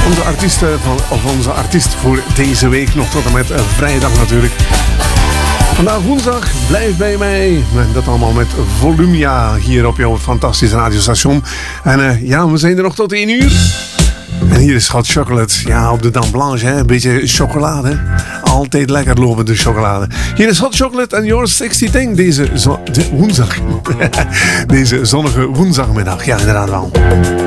Onze artiest voor deze week, nog tot en met vrijdag natuurlijk. Vandaag woensdag, blijf bij mij. Dat allemaal met Volumia hier op jouw fantastische radiostation. En ja, we zijn er nog tot 1 uur. En hier is Hot Chocolate. Ja, op de Dame Blanche, hè? Een beetje chocolade. Altijd lekker lopende chocolade. Hier is Hot Chocolate en Your Sexy Thing. Deze woensdag. Deze zonnige woensdagmiddag. Ja, inderdaad wel.